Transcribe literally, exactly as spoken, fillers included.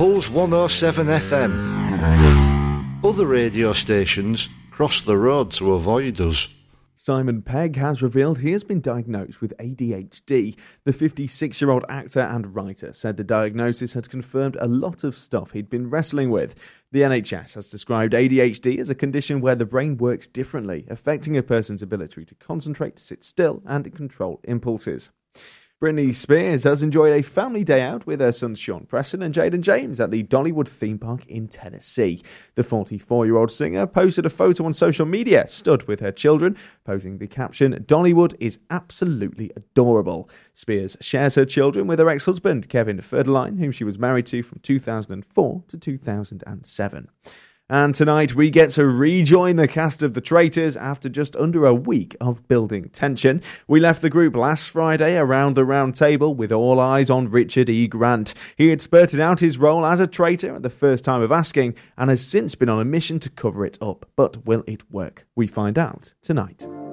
Pulse one oh seven F M. Other radio stations cross the road to avoid us. Simon Pegg has revealed he has been diagnosed with A D H D. The fifty-six-year-old actor and writer said the diagnosis had confirmed a lot of stuff he'd been wrestling with. The N H S has described A D H D as a condition where the brain works differently, affecting a person's ability to concentrate, sit still, and control impulses. Britney Spears has enjoyed a family day out with her sons Sean Preston and Jaden James at the Dollywood theme park in Tennessee. The forty-four-year-old singer posted a photo on social media, stood with her children, posing the caption, "Dollywood is absolutely adorable." Spears shares her children with her ex-husband, Kevin Federline, whom she was married to from two thousand four to two thousand seven. And tonight we get to rejoin the cast of The Traitors after just under a week of building tension. We left the group last Friday around the round table with all eyes on Richard E. Grant. He had spurted out his role as a traitor at the first time of asking and has since been on a mission to cover it up. But will it work? We find out tonight.